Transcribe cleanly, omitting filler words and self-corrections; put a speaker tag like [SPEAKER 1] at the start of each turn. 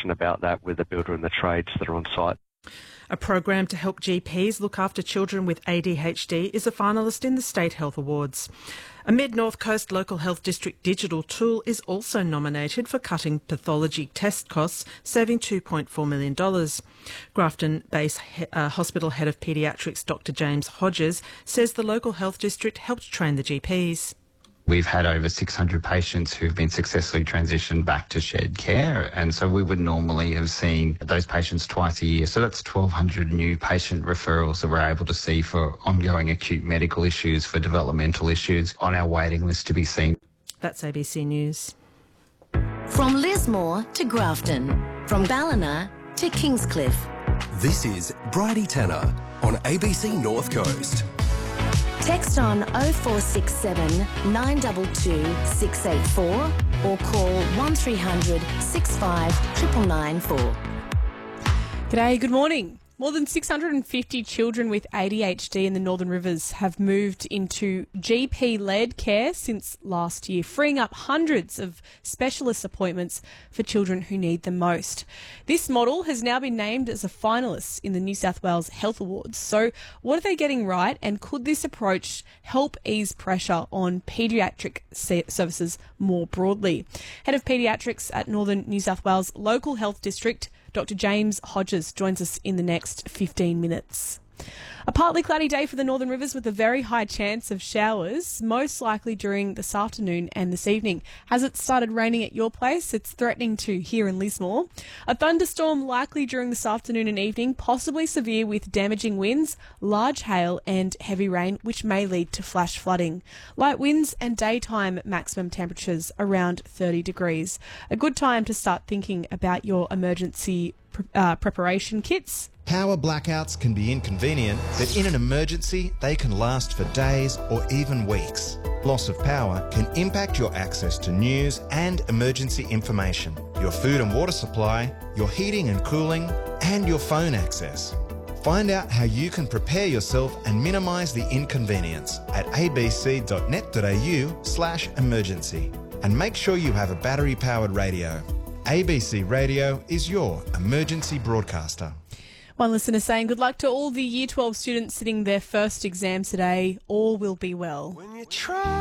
[SPEAKER 1] discussion about that with the builder and the trades that are on site.
[SPEAKER 2] A program to help GPs look after children with ADHD is a finalist in the State Health Awards. A Mid-North Coast Local Health District digital tool is also nominated for cutting pathology test costs, saving $2.4 million. Grafton Base Hospital Head of Paediatrics Dr James Hodges says the local health district helped train the GPs.
[SPEAKER 3] We've had over 600 patients who've been successfully transitioned back to shared care, and so we would normally have seen those patients twice a year. So that's 1,200 new patient referrals that we're able to see for ongoing acute medical issues, for developmental issues on our waiting list to be seen.
[SPEAKER 2] That's ABC News.
[SPEAKER 4] From Lismore to Grafton, from Ballina to Kingscliff.
[SPEAKER 5] This is Bridie Tanner on ABC North Coast.
[SPEAKER 4] Text on 0467 922 684 or call 1300 65 99994.
[SPEAKER 6] G'day, good morning. More than 650 children with ADHD in the Northern Rivers have moved into GP-led care since last year, freeing up hundreds of specialist appointments for children who need them most. This model has now been named as a finalist in the New South Wales Health Awards. So what are they getting right, and could this approach help ease pressure on paediatric services more broadly? Head of Paediatrics at Northern New South Wales Local Health District, Dr James Hodges, joins us in the next 15 minutes. A partly cloudy day for the Northern Rivers with a very high chance of showers, most likely during this afternoon and this evening. Has it started raining at your place? It's threatening to here in Lismore. A thunderstorm likely during this afternoon and evening, possibly severe with damaging winds, large hail and heavy rain, which may lead to flash flooding. Light winds and daytime maximum temperatures around 30 degrees. A good time to start thinking about your emergency preparation kits.
[SPEAKER 7] Power blackouts can be inconvenient, but in an emergency, they can last for days or even weeks. Loss of power can impact your access to news and emergency information, your food and water supply, your heating and cooling, and your phone access. Find out how you can prepare yourself and minimise the inconvenience at abc.net.au/emergency. And make sure you have a battery-powered radio. ABC Radio is your emergency broadcaster.
[SPEAKER 6] One listener saying, good luck to all the Year 12 students sitting their first exam today. All will be well.
[SPEAKER 5] When you try